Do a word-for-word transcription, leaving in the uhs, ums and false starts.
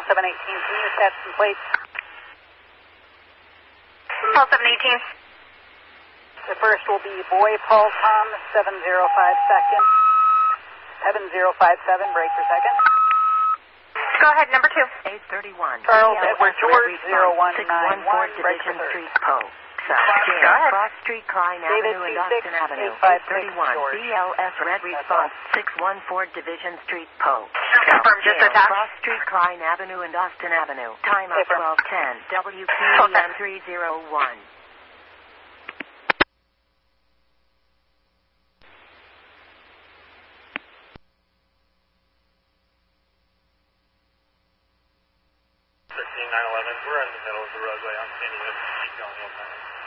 seven eighteen, can you attach some plates? Paul seven eighteen. The first will be Boy Paul Tom, seven zero five second. seven zero five seven, break for second. Go ahead, number two. eight thirty-one. Charles Edward George, zero one nine one, break for Division third. Street, Poe. South Go Jam, ahead. Cross Street, Klein David Avenue, and two six Austin Avenue. eight five eight six, thirty-one. George. B L S Red Response, six one four Division Street, Poe. Confirm, just Jam, attached. Cross Street, Klein Avenue, and Austin Avenue. Time up Confirm. twelve ten. W Q M three zero one. fifteen nine eleven, we're in the middle of the roadway on Sandy Hook. Keep going, you'll find it.